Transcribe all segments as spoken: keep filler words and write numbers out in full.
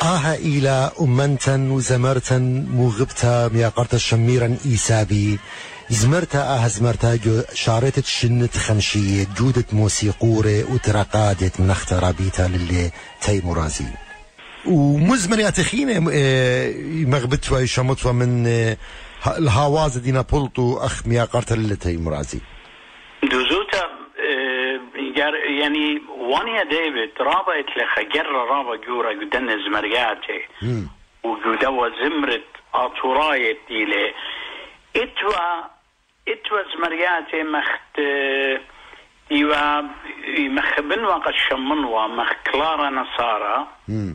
آها إلى أمنتا وزمرتا مغبتا مياقرتا شميرا إيسابي زمرتا آها زمرتا شارتة شنت خمشية جودة موسيقورة وترقادة من اخترابيتا للي تيمورازي ومزمريات خينة مغبتوا يشمتوا من الهواز دينا بولتو أخ مياقرتا للي تيمورازي دوزوتا يعني وانيا ديفيد رابط لخجر رابط جورا جدن زمرياتي وجودوا زمرت أطرايت ديله اتوا اتوا زمرياتي مخت يوا مخبن وقت شمنوا مخ كلارا نصارى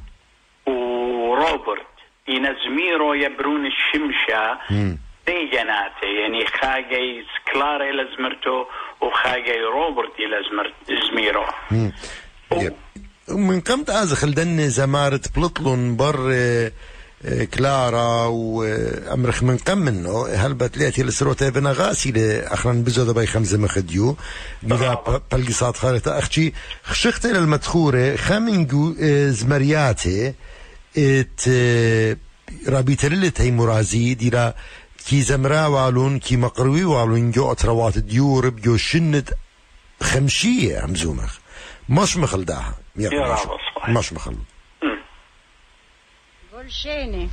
وروبرت ينزميرو يبرون الشمشة جناتي يعني خاجي كلارا لازمرتو وخاجي روبرت لازمرت زميرو من كم تازخل دن زمارت بلطلون بر كلارا وامرخ من كم منه هل بتلاتي لسروتا بنا غاسي اخرا بزود باي خمسه مخديو بذا بلقصات خارطه اختي خشخت للمدخوره خمنجو زمرياتي ات رابيترلة هي مرازي ديرا كي زمرا والون كي مقروي والون جو اتروات ديور بجو شنت خمشيه همزومخ مش مخل داها مش مخل